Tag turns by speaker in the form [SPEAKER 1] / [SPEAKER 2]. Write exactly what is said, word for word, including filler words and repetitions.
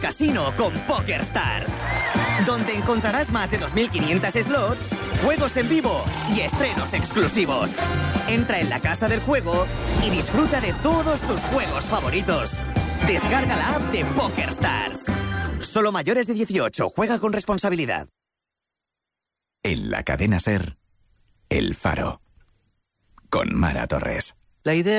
[SPEAKER 1] Casino con PokerStars, donde encontrarás más de dos mil quinientos slots, juegos en vivo y estrenos exclusivos. Entra en la casa del juego y disfruta de todos tus juegos favoritos. Descarga la app de PokerStars. Solo mayores de dieciocho. Juega con responsabilidad.
[SPEAKER 2] En la cadena SER, El Faro. Con Mara Torres.
[SPEAKER 3] La idea